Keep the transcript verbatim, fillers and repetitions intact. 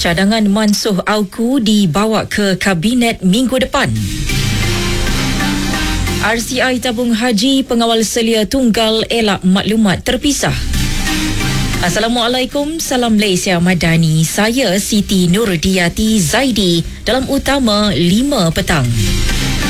Cadangan Mansuh Auku dibawa ke Kabinet minggu depan. R C I tabung haji pengawal selia tunggal elak maklumat terpisah. Assalamualaikum, salam Malaysia Madani. Saya Siti Nurdiati Zaidi dalam utama lima petang.